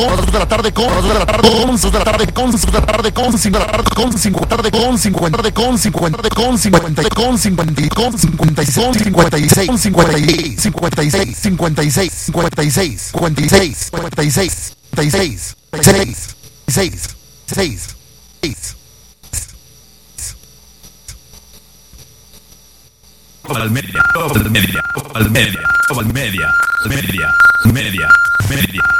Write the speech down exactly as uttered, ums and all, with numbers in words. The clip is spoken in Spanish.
dos de la tarde con dos de la tarde con dos de la tarde con dos de la tarde con cinco de la tarde con cinco tarde con cincuenta de con cincuenta de con cincuenta con cincuenta con cincuenta y seis cincuenta y seis cincuenta y seis cincuenta y seis cincuenta y seis cincuenta y seis cincuenta y seis cincuenta y seis cincuenta y seis seis seis seis seis Media, media, media, media, media, media, media.